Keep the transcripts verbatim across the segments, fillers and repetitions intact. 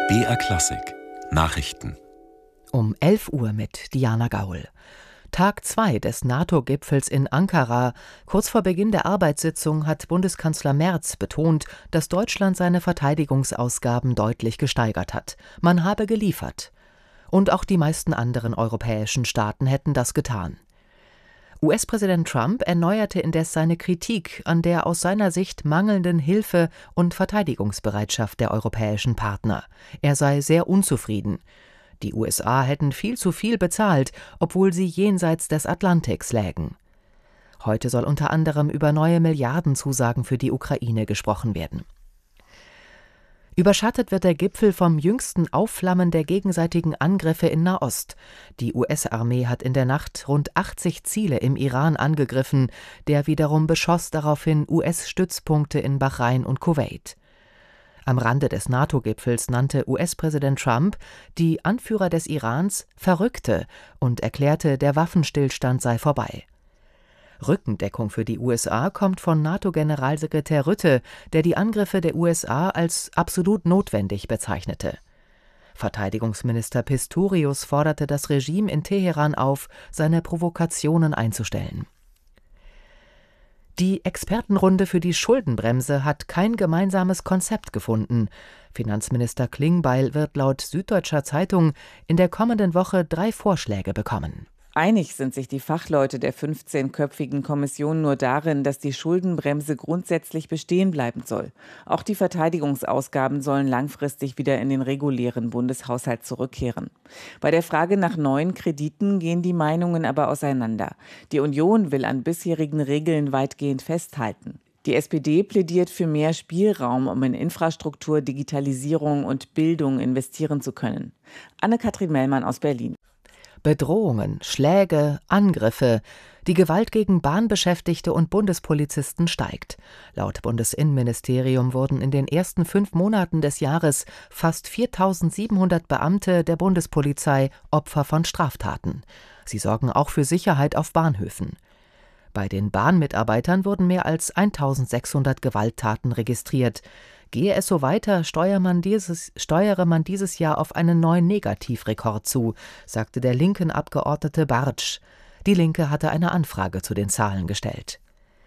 B R Klassik Nachrichten Um elf Uhr mit Diana Gaul. Tag zwei des NATO-Gipfels in Ankara. Kurz vor Beginn der Arbeitssitzung hat Bundeskanzler Merz betont, dass Deutschland seine Verteidigungsausgaben deutlich gesteigert hat. Man habe geliefert. Und auch die meisten anderen europäischen Staaten hätten das getan. U S-Präsident Trump erneuerte indes seine Kritik an der aus seiner Sicht mangelnden Hilfe und Verteidigungsbereitschaft der europäischen Partner. Er sei sehr unzufrieden. Die U S A hätten viel zu viel bezahlt, obwohl sie jenseits des Atlantiks lägen. Heute soll unter anderem über neue Milliardenzusagen für die Ukraine gesprochen werden. Überschattet wird der Gipfel vom jüngsten Aufflammen der gegenseitigen Angriffe in Nahost. Die U S-Armee hat in der Nacht rund achtzig Ziele im Iran angegriffen, der wiederum beschoss daraufhin U S-Stützpunkte in Bahrain und Kuwait. Am Rande des NATO-Gipfels nannte U S-Präsident Trump die Anführer des Irans Verrückte und erklärte, der Waffenstillstand sei vorbei. Rückendeckung für die U S A kommt von NATO-Generalsekretär Rutte, der die Angriffe der U S A als absolut notwendig bezeichnete. Verteidigungsminister Pistorius forderte das Regime in Teheran auf, seine Provokationen einzustellen. Die Expertenrunde für die Schuldenbremse hat kein gemeinsames Konzept gefunden. Finanzminister Klingbeil wird laut Süddeutscher Zeitung in der kommenden Woche drei Vorschläge bekommen. Einig sind sich die Fachleute der fünfzehnköpfigen Kommission nur darin, dass die Schuldenbremse grundsätzlich bestehen bleiben soll. Auch die Verteidigungsausgaben sollen langfristig wieder in den regulären Bundeshaushalt zurückkehren. Bei der Frage nach neuen Krediten gehen die Meinungen aber auseinander. Die Union will an bisherigen Regeln weitgehend festhalten. Die S P D plädiert für mehr Spielraum, um in Infrastruktur, Digitalisierung und Bildung investieren zu können. Anne-Kathrin Mellmann aus Berlin. Bedrohungen, Schläge, Angriffe. Die Gewalt gegen Bahnbeschäftigte und Bundespolizisten steigt. Laut Bundesinnenministerium wurden in den ersten fünf Monaten des Jahres fast viertausendsiebenhundert Beamte der Bundespolizei Opfer von Straftaten. Sie sorgen auch für Sicherheit auf Bahnhöfen. Bei den Bahnmitarbeitern wurden mehr als eintausendsechshundert Gewalttaten registriert. Gehe es so weiter, steuere man dieses, steuere man dieses Jahr auf einen neuen Negativrekord zu, sagte der linken Abgeordnete Bartsch. Die Linke hatte eine Anfrage zu den Zahlen gestellt.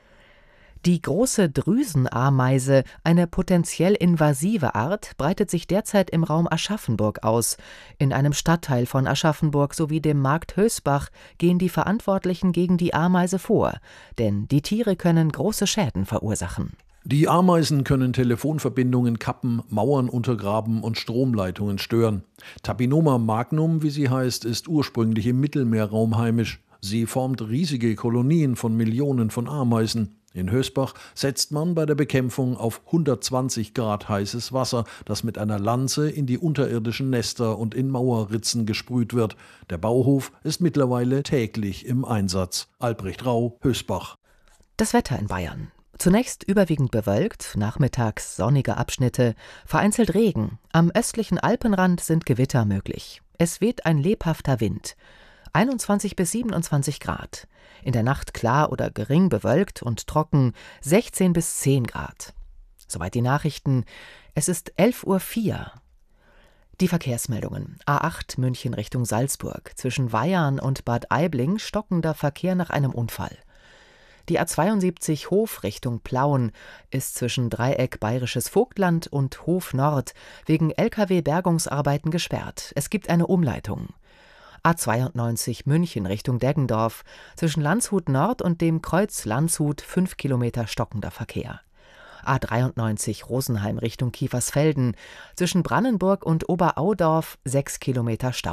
Die große Drüsenameise, eine potenziell invasive Art, breitet sich derzeit im Raum Aschaffenburg aus. In einem Stadtteil von Aschaffenburg sowie dem Markt Hösbach gehen die Verantwortlichen gegen die Ameise vor, denn die Tiere können große Schäden verursachen. Die Ameisen können Telefonverbindungen kappen, Mauern untergraben und Stromleitungen stören. Tapinoma magnum, wie sie heißt, ist ursprünglich im Mittelmeerraum heimisch. Sie formt riesige Kolonien von Millionen von Ameisen. In Hösbach setzt man bei der Bekämpfung auf hundertzwanzig Grad heißes Wasser, das mit einer Lanze in die unterirdischen Nester und in Mauerritzen gesprüht wird. Der Bauhof ist mittlerweile täglich im Einsatz. Albrecht Rau, Hösbach. Das Wetter in Bayern. Zunächst überwiegend bewölkt, nachmittags sonnige Abschnitte, vereinzelt Regen. Am östlichen Alpenrand sind Gewitter möglich. Es weht ein lebhafter Wind. einundzwanzig bis siebenundzwanzig Grad. In der Nacht klar oder gering bewölkt und trocken sechzehn bis zehn Grad. Soweit die Nachrichten. Es ist elf Uhr vier. Die Verkehrsmeldungen. A acht München Richtung Salzburg. Zwischen Weyarn und Bad Aibling stockender Verkehr nach einem Unfall. Die A zweiundsiebzig Hof Richtung Plauen ist zwischen Dreieck Bayerisches Vogtland und Hof Nord wegen L K W-Bergungsarbeiten gesperrt. Es gibt eine Umleitung. A zweiundneunzig München Richtung Deggendorf zwischen Landshut Nord und dem Kreuz Landshut fünf Kilometer stockender Verkehr. A dreiundneunzig Rosenheim Richtung Kiefersfelden zwischen Brannenburg und Oberaudorf sechs Kilometer Stau.